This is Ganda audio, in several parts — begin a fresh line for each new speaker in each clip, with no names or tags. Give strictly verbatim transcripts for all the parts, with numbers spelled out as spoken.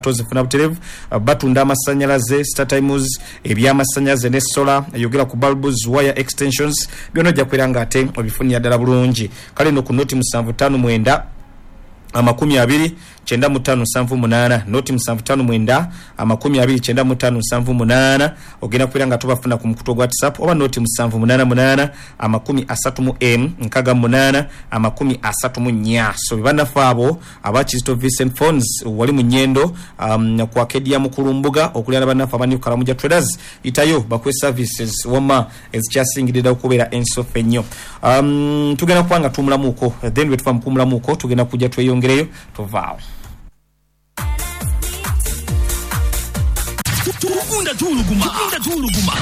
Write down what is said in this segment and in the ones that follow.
tozifuna buterevu batunda amasanyalaze StarTimes eby'amasanyalaze ne solar yogera ku bulbs wire extensions byonna jja kwiranga ate obifunira ddala bulungi kale no ku noti musanvu ttaano mwenda amakumi abiri chenda mutano nsanvu munana noti musanvu ttaano mwenda amakumi abiri chenda mutano nsanvu munana ogenda kwiranga tubafuna ku mukutu gwa WhatsApp oba noti musanvu munana munana amakumi asatu mu m nkaga munana amakumi asatu mu nnya so bibana fabo aba Kristo Vincent Phones wali mu nyendo um, kwa kedia mukulumbuga okulyana banafa abani Karamuja Traders itayo bakwe services woma ezikyasingirira okubera ensofe nnyo um, tugenda kwanga tumulamuko then we tufa mukumulamuko tugenda kujja tweyongereyo tovao
tukunda tuluguma tukunda tuluguma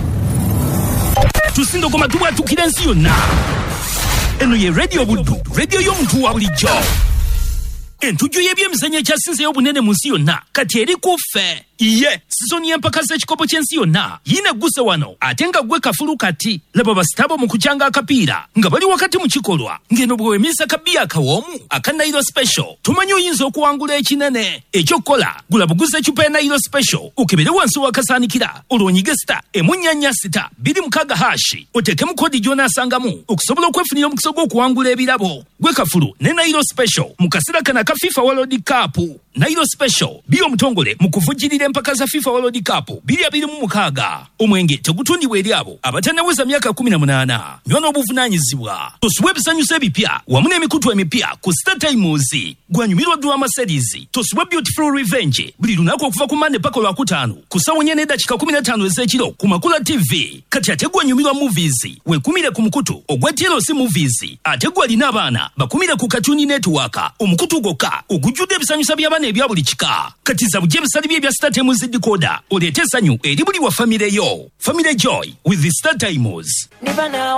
tusindo koma tuwa tukirensi yonna eno ye radio buddu radio y'omuntu wa bulijjo entujo y'ebyemizannyo ekyasinzeyo obunene mu nsi yonna kati eri kuffe iye sizoni y'empaka z'ekikopo ky'ensi yonna yine guse wano ate nga gwe kafulu kati laba basitabo mu kukyanga akapiira nga bali wakati mu kikolwa ngeno bwe wemisa kabiya akawoomu aka Nairo Special tumanyi oyinza okuwangula ekinene ekyokola gula buguze ecupa ya Nairo Special ukebere wansi wakasaanikira olwonyige sita emunyanya sita biri mukaga hashi otekemu kodi gy'onaasangamu okusobola okwefunira omukisa gw'okuwangula ebirabo gwe kafulu ne Nairo Special mu kaseera kana ka FIFA World Cup. Nairo Special biyo omutongole mu kuvujjirira empaka za FIFA World Cup biri abiri mu mukaaga omwenge tegutundibwa eri abo abatannaweza myaka kumi na munaana nywona obuvunaanyizibwa tosuwa ebisanyusa ebipya wamu n'emikutu emipya ku StarTimes gwanyumirwa drama series tosuwa Beautiful Revenge buli lunaku okuva ku Monday paka Lwakutaano ku ssaawa nnya n'eddakiika kumi na ttaano ez'ekiro ku Makula T V kati ate gwanyumirwa movies wekumire ku mukutu ogwa T L C movies ate gwalina abaana bakumire ku Cartoon Network omukutu gwokka ogujjudde ebisanyusa by'abaana ebya buli kika kati za bujje bisali bye bya StarTimes decoder oleete essanyu eri buli wa famire yo Family Joy with the StarTimes.